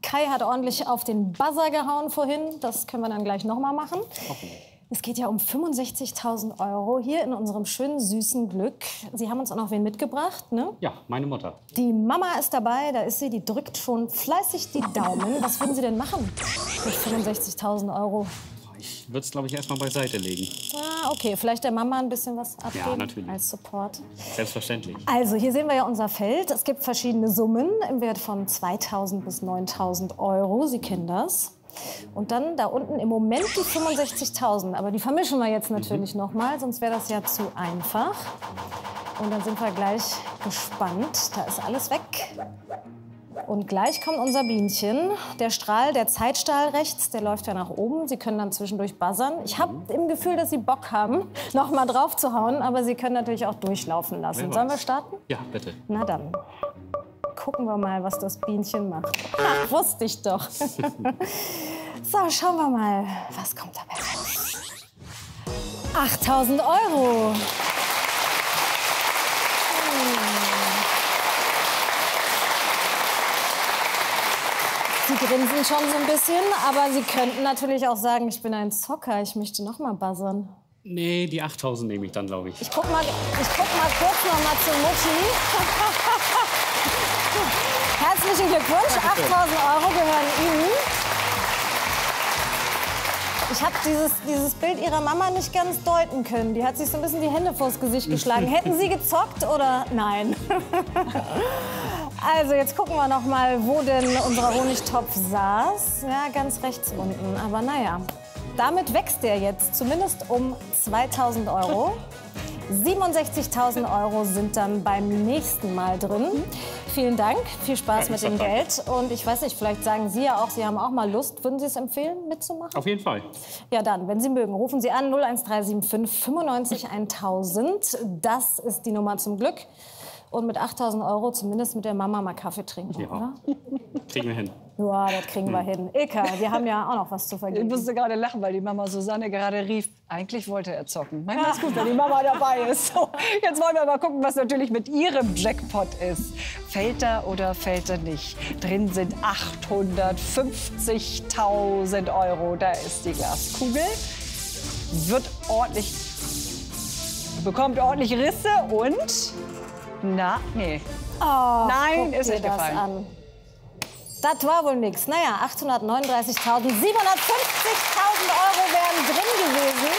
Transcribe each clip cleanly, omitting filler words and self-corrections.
Kai hat ordentlich auf den Buzzer gehauen vorhin. Das können wir dann gleich noch mal machen. Es geht ja um 65.000 € hier in unserem schönen, süßen Glück. Sie haben uns auch noch wen mitgebracht, ne? Ja, meine Mutter. Die Mama ist dabei, da ist sie, die drückt schon fleißig die Daumen. Was würden Sie denn machen mit 65.000 €? Ich würde es, glaube ich, erst mal beiseite legen. Ah, okay, vielleicht der Mama ein bisschen was abgeben Ja, natürlich. als Support. Selbstverständlich. Also, hier sehen wir ja unser Feld. Es gibt verschiedene Summen im Wert von 2.000 bis 9.000 €. Sie kennen das. Und dann da unten im Moment die 65.000. Aber die vermischen wir jetzt natürlich noch mal, sonst wäre das ja zu einfach. Und dann sind wir gleich gespannt. Da ist alles weg. Und gleich kommt unser Bienchen. Der Strahl, der Zeitstrahl rechts, der läuft ja nach oben. Sie können dann zwischendurch buzzern. Ich habe im Gefühl, dass Sie Bock haben, noch mal drauf zu hauen. Aber Sie können natürlich auch durchlaufen lassen. Sollen wir starten? Ja, bitte. Na dann. Gucken wir mal, was das Bienchen macht. Ach, wusste ich doch. So, schauen wir mal, was kommt dabei raus. 8.000 €. Sie grinsen schon so ein bisschen, aber Sie könnten natürlich auch sagen, ich bin ein Zocker, ich möchte noch mal buzzern. Nee, die 8.000 nehme ich dann, glaube ich. Ich guck mal kurz noch mal zur Mutti. Herzlichen Glückwunsch, 8.000 € gehören Ihnen. Ich habe dieses Bild Ihrer Mama nicht ganz deuten können. Die hat sich so ein bisschen die Hände vors Gesicht geschlagen. Hätten Sie gezockt oder nein? Also, jetzt gucken wir noch mal, wo denn unser Honigtopf saß. Ja, ganz rechts unten. Aber naja, damit wächst der jetzt zumindest um 2.000 €. 67.000 € sind dann beim nächsten Mal drin. Vielen Dank, viel Spaß mit dem Geld. Und ich weiß nicht, vielleicht sagen Sie ja auch, Sie haben auch mal Lust. Würden Sie es empfehlen, mitzumachen? Auf jeden Fall. Ja, dann, wenn Sie mögen, rufen Sie an 01375 95 1000. Das ist die Nummer zum Glück. Und mit 8.000 € zumindest mit der Mama mal Kaffee trinken, oder? Kriegen wir hin. Ja, das kriegen wir hin. Ilka, wir haben ja auch noch was zu vergeben. Ich musste gerade lachen, weil die Mama Susanne gerade rief, eigentlich wollte er zocken. Manchmal ist es gut, wenn die Mama dabei ist. So, jetzt wollen wir mal gucken, was natürlich mit ihrem Jackpot ist. Fällt er oder fällt er nicht? Drin sind 850.000 €. Da ist die Glaskugel. Bekommt ordentlich Risse und... Na, nee. Oh, nein, ist nicht das gefallen. an. Das war wohl nix. Naja, 839.000, 750.000 € wären drin gewesen.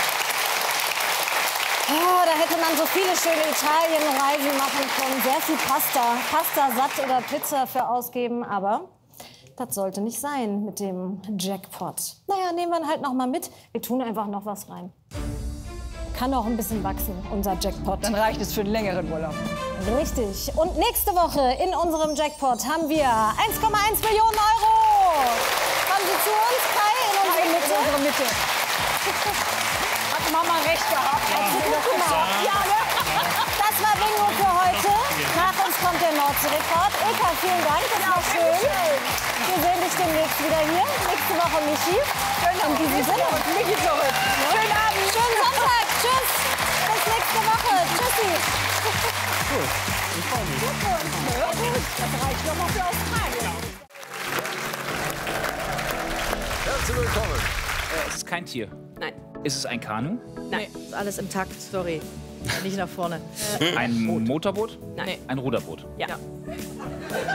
Oh, da hätte man so viele schöne Italienreisen machen können. Sehr viel Pasta satt oder Pizza für ausgeben. Aber das sollte nicht sein mit dem Jackpot. Naja, nehmen wir ihn halt noch mal mit. Wir tun einfach noch was rein. Kann auch ein bisschen wachsen, unser Jackpot. Dann reicht es für einen längeren Urlaub. Richtig. Und nächste Woche in unserem Jackpot haben wir 1,1 Millionen €. Kommen Sie zu uns, Kai, in unsere Mitte. Hat Mama recht gehabt? Ja, ne? Das war Bingo für heute. Nach uns kommt der Nordsee-Rekord. Ilka, vielen Dank, das war schön. Wir sehen dich demnächst wieder hier. Nächste Woche Michi. In diesem Sinne. Michi zurück. Schönen Abend, schönen Sonntag. Tschüss. Bis nächste Woche. Tschüssi. Cool. Ich freue mich. Das reicht noch mal für Australien. Herzlich willkommen. Es ist kein Tier. Nein. Ist es ein Kanu? Nein, ist alles intakt, sorry. Nicht nach vorne. Ein Motorboot? Nein. Ein Ruderboot? Ja.